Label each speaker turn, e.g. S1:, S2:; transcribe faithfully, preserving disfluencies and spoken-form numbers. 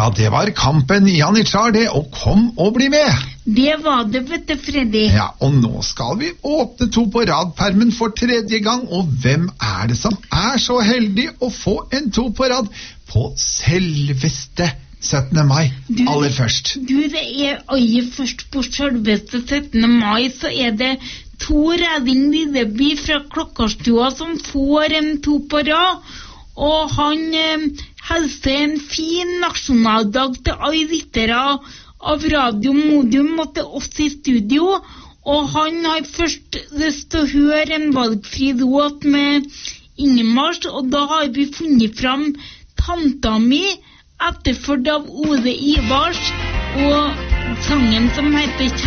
S1: Ja, det var kampen i Janitsjar det, og kom og bli med.
S2: Det var det, vet du, Freddy.
S1: Ja, og nå skal vi åpne to på rad-permen for tredje gang, og hvem er det som er så heldig å få en to på rad på selveste syttende mai,
S2: du,
S1: aller først?
S2: Du, det er aller først på selveste syttende mai, så er det to Reding Lilleby fra Klokkarstua som får en to på rad, og han eh, hilser en fin nasjonaldag til alle lyttere av Radio Modium og til oss i studio, og han har først lyst til å høre en valgfri låt med Ingemars, og da har vi funnet fram Tanta mi, etterført av Ole Ivars, og sangen som heter